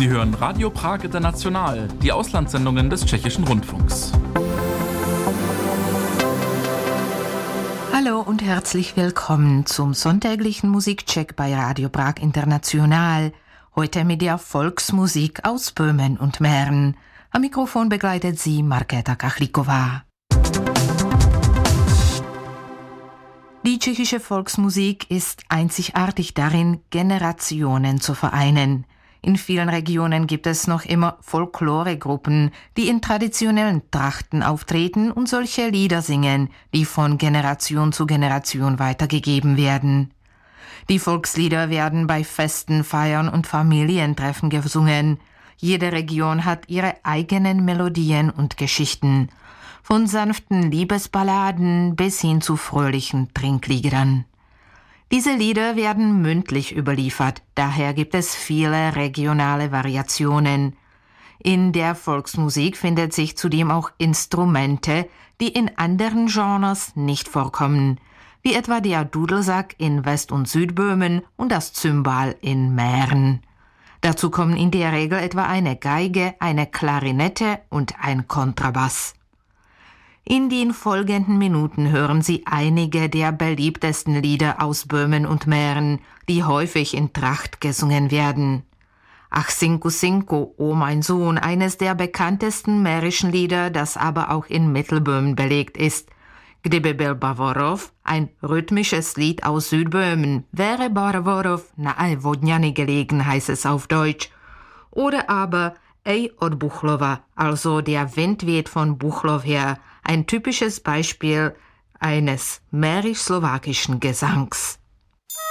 Sie hören Radio Prag International, die Auslandssendungen des Tschechischen Rundfunks. Hallo und herzlich willkommen zum sonntäglichen Musikcheck bei Radio Prag International. Heute mit der Volksmusik aus Böhmen und Mähren. Am Mikrofon begleitet sie Markéta Kachlíková. Die tschechische Volksmusik ist einzigartig darin, Generationen zu vereinen. In vielen Regionen gibt es noch immer Folkloregruppen, die in traditionellen Trachten auftreten und solche Lieder singen, die von Generation zu Generation weitergegeben werden. Die Volkslieder werden bei Festen, Feiern und Familientreffen gesungen. Jede Region hat ihre eigenen Melodien und Geschichten. Von sanften Liebesballaden bis hin zu fröhlichen Trinkliedern. Diese Lieder werden mündlich überliefert, daher gibt es viele regionale Variationen. In der Volksmusik findet sich zudem auch Instrumente, die in anderen Genres nicht vorkommen, wie etwa der Dudelsack in West- und Südböhmen und das Cymbal in Mähren. Dazu kommen in der Regel etwa eine Geige, eine Klarinette und ein Kontrabass. In den folgenden Minuten hören Sie einige der beliebtesten Lieder aus Böhmen und Mähren, die häufig in Tracht gesungen werden. Ach Synku Synku, oh mein Sohn, eines der bekanntesten mährischen Lieder, das aber auch in Mittelböhmen belegt ist. Kdyby byl Bavorov, ein rhythmisches Lied aus Südböhmen, wäre Bavorov nahe Vodňany gelegen, heißt es auf Deutsch. Oder aber Ej od Buchlova, also der Wind weht von Buchlov her, ein typisches Beispiel eines mährisch-slowakischen Gesangs.